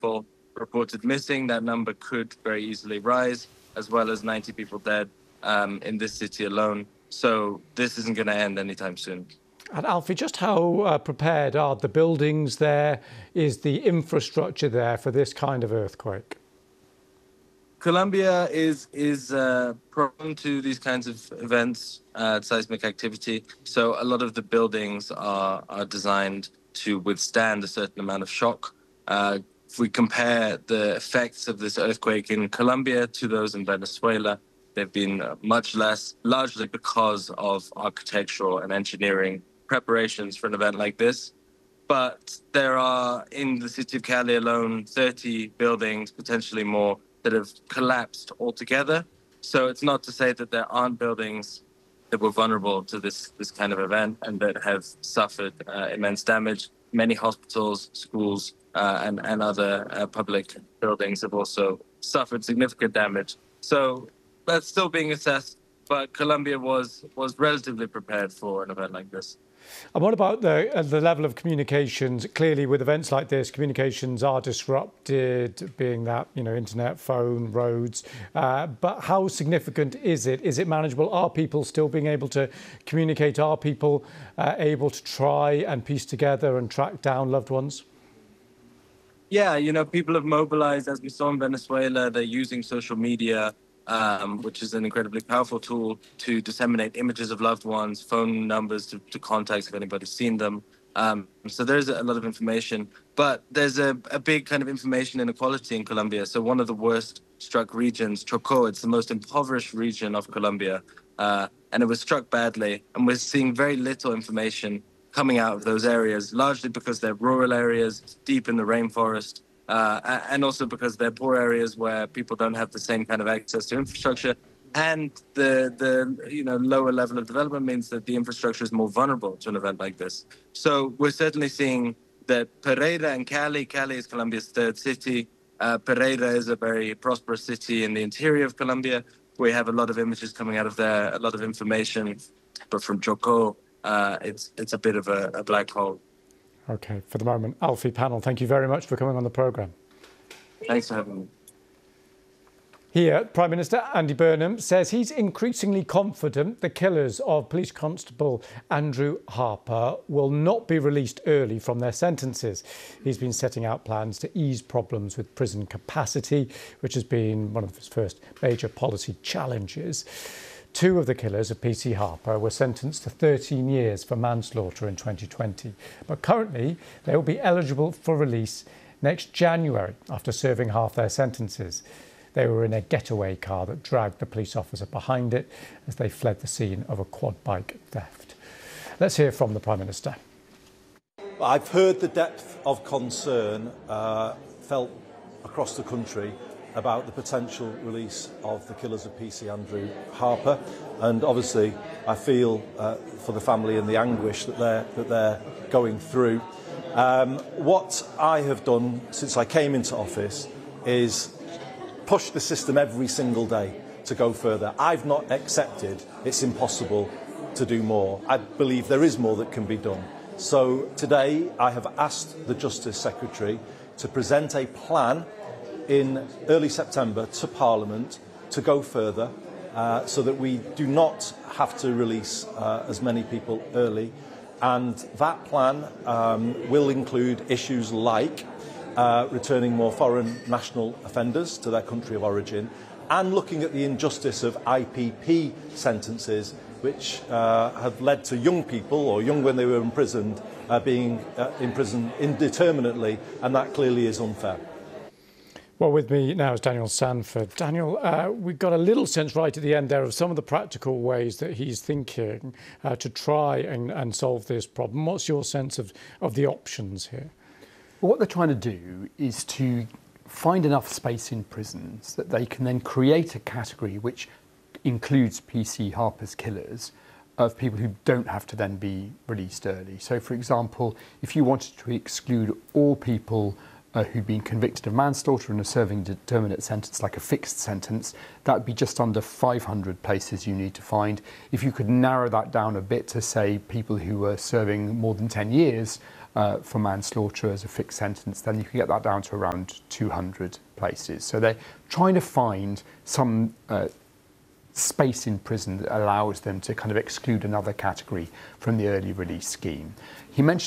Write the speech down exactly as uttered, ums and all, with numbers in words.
people reported missing. That number could very easily rise, as well as ninety people dead um, in this city alone. So this isn't going to end anytime soon. And Alfie, just how uh, prepared are the buildings there? Is the infrastructure there for this kind of earthquake? Colombia is is uh, prone to these kinds of events, uh, seismic activity. So a lot of the buildings are are designed to withstand a certain amount of shock. Uh, if we compare the effects of this earthquake in Colombia to those in Venezuela, they've been much less, largely because of architectural and engineering preparations for an event like this. But there are, in the city of Cali alone, thirty buildings, potentially more, that have collapsed altogether. So it's not to say that there aren't buildings that were vulnerable to this, this kind of event and that have suffered uh, immense damage. Many hospitals, schools, uh, and, and other uh, public buildings have also suffered significant damage. So that's still being assessed, but Colombia was, was relatively prepared for an event like this. And what about the, uh, the level of communications? Clearly, with events like this, communications are disrupted, being that, you know, internet, phone, roads. Uh, but how significant is it? Is it manageable? Are people still being able to communicate? Are people uh, able to try and piece together and track down loved ones? Yeah, you know, people have mobilized, as we saw in Venezuela. They're using social media, Um, which is an incredibly powerful tool to disseminate images of loved ones, phone numbers to, to contacts if anybody's seen them. Um, so there's a lot of information, but there's a, a big kind of information inequality in Colombia. So one of the worst struck regions, Chocó, it's the most impoverished region of Colombia, uh, and it was struck badly. And we're seeing very little information coming out of those areas, largely because they're rural areas, deep in the rainforest. Uh, and also because they're poor areas where people don't have the same kind of access to infrastructure, and the the you know lower level of development means that the infrastructure is more vulnerable to an event like this. So we're certainly seeing that Pereira and Cali, Cali is Colombia's third city. Uh, Pereira is a very prosperous city in the interior of Colombia. We have a lot of images coming out of there, a lot of information, but from Chocó, uh, it's it's a bit of a, a black hole. OK, for the moment. Alfie, panel, thank you very much for coming on the programme. Thanks for having me. Here, Prime Minister Andy Burnham says he's increasingly confident the killers of Police Constable Andrew Harper will not be released early from their sentences. He's been setting out plans to ease problems with prison capacity, which has been one of his first major policy challenges. Two of the killers of P C Harper were sentenced to thirteen years for manslaughter in twenty twenty. But currently, they will be eligible for release next January after serving half their sentences. They were in a getaway car that dragged the police officer behind it as they fled the scene of a quad bike theft. Let's hear from the Prime Minister. I've heard the depth of concern uh, felt across the country about the potential release of the killers of P C Andrew Harper, and obviously I feel uh, for the family and the anguish that they're, that they're going through. Um, what I have done since I came into office is push the system every single day to go further. I've not accepted it's impossible to do more. I believe there is more that can be done. So today I have asked the Justice Secretary to present a plan in early September to Parliament to go further uh, so that we do not have to release uh, as many people early. And that plan um, will include issues like uh, returning more foreign national offenders to their country of origin and looking at the injustice of I P P sentences which uh, have led to young people, or young when they were imprisoned, uh, being uh, imprisoned indeterminately, and that clearly is unfair. Well, with me now is Daniel Sandford. Daniel, uh, we got a little sense right at the end there of some of the practical ways that he's thinking uh, to try and, and solve this problem. What's your sense of, of the options here? Well, what they're trying to do is to find enough space in prisons that they can then create a category which includes P C Harper's killers of people who don't have to then be released early. So, for example, if you wanted to exclude all people Uh, who've been convicted of manslaughter and are serving a determinate sentence, like a fixed sentence, that would be just under five hundred places you need to find. If you could narrow that down a bit to, say, people who are serving more than ten years, uh, for manslaughter as a fixed sentence, then you can get that down to around two hundred places. So they're trying to find some uh, space in prison that allows them to kind of exclude another category from the early release scheme. He mentioned